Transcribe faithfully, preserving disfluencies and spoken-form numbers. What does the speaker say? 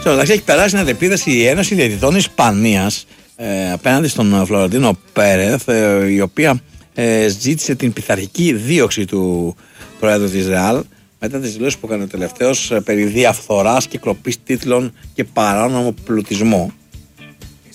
Στο μεταξύ έχει περάσει μια επίδεση η Ένωση Διαιτητών Ισπανίας ε, απέναντι στον Φλωρεντίνο Πέρεθ, ε, η οποία ε, ζήτησε την πειθαρχική δίωξη του Προέδρου της Ρεάλ μετά τις δηλώσεις που έκανε ο τελευταίος ε, περί διαφθοράς και κλοπής τίτλων και παράνομο πλουτισμό.